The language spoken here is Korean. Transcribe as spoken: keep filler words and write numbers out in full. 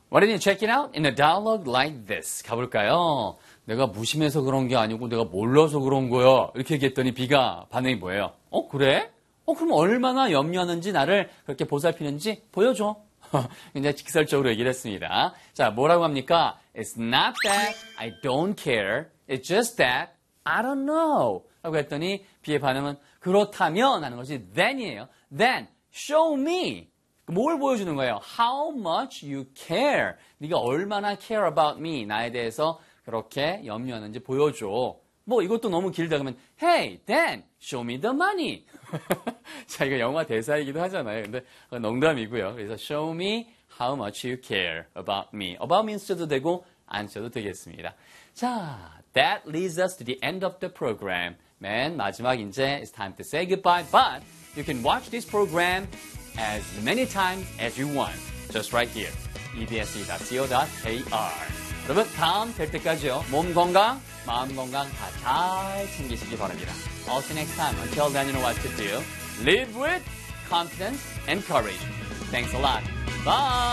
Why didn't you check it out in a dialogue like this? 가볼까요? 내가 무심해서 그런 게 아니고 내가 몰라서 그런 거야. 이렇게 얘기했더니 B가 반응이 뭐예요? 어, 그래? 어, 그럼 얼마나 염려하는지 나를 그렇게 보살피는지 보여줘. 굉장히 직설적으로 얘기를 했습니다. 자, 뭐라고 합니까? It's not that I don't care. It's just that I don't know. 라고 했더니 B의 반응은 그렇다면 하는 것이 then이에요. Then show me. 뭘 보여주는 거예요? How much you care. 네가 얼마나 care about me. 나에 대해서 그렇게 염려하는지 보여줘. 뭐 이것도 너무 길다 그러면 Hey, then show me the money. 자, 이거 영화 대사이기도 하잖아요. 근데 농담이고요. 그래서 show me how much you care about me. about me 써도 되고 안 써도 되겠습니다. 자, that leads us to the end of the program. 맨 마지막 이제 it's time to say goodbye. But you can watch this program as many times as you want. Just right here. e b s dot co dot k r. 여러분 다음 뵐 때까지요. 몸 건강, 마음 건강 다 잘 챙기시기 바랍니다. I'll see you next time. Until then, you know what to do. Live with confidence and courage. Thanks a lot. Bye!